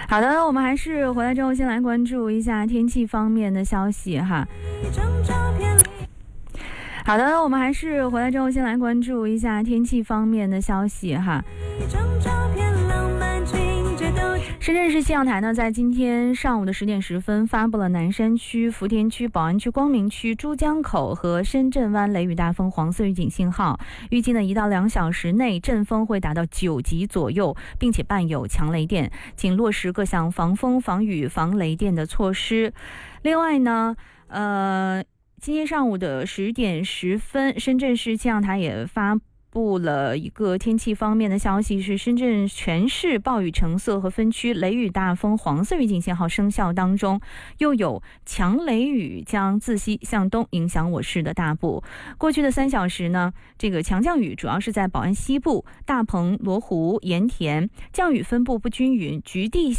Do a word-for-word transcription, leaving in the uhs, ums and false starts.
好的，我们还是回来之后先来关注一下天气方面的消息哈。好的，我们还是回来之后先来关注一下天气方面的消息哈。深圳市气象台呢，在今天上午的十点十分发布了南山区、福田区、宝安区、光明区、珠江口和深圳湾雷雨大风黄色预警信号，预计呢一到两小时内阵风会达到九级左右，并且伴有强雷电，请落实各项防风、防雨、防雷电的措施。另外呢，呃，今天上午的十点十分，深圳市气象台也发布了一个天气方面的消息，是深圳全市暴雨橙色和分区雷雨大风黄色预警信号生效当中，又有强雷雨将自西向东影响我市的大部。过去的三小时呢，这个强降雨主要是在宝安西部、大鹏、罗湖、盐田，降雨分布不均匀，局地